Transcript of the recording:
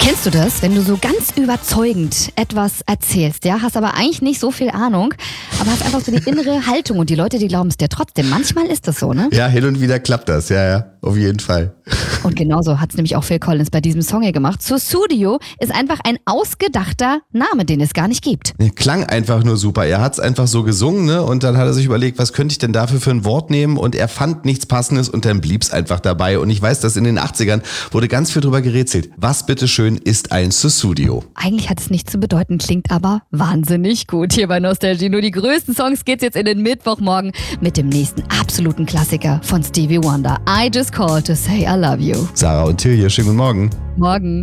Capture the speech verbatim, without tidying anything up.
Kennst du das, wenn du so ganz überzeugend etwas erzählst, ja, hast aber eigentlich nicht so viel Ahnung, aber hast einfach so die innere Haltung und die Leute, die glauben es dir trotzdem. Manchmal ist das so, ne? Ja, hin und wieder klappt das, ja, ja, auf jeden Fall. Und genauso hat es nämlich auch Phil Collins bei diesem Song hier gemacht. Sussudio ist einfach ein ausgedachter Name, den es gar nicht gibt. Nee, klang einfach nur super. Er hat es einfach so gesungen, ne? Und dann hat er sich überlegt, was könnte ich denn dafür für ein Wort nehmen? Und er fand nichts Passendes und dann blieb es einfach dabei. Und ich weiß, dass in den achtzigern wurde ganz viel drüber gerätselt. Was bitteschön ist ein Sussudio? Eigentlich hat es nichts zu bedeuten, klingt aber wahnsinnig gut hier bei Nostalgie. Nur die größten Songs geht's jetzt in den Mittwochmorgen mit dem nächsten absoluten Klassiker von Stevie Wonder. I Just Called to Say I Love You. Sarah und Till hier, schönen guten Morgen. Morgen.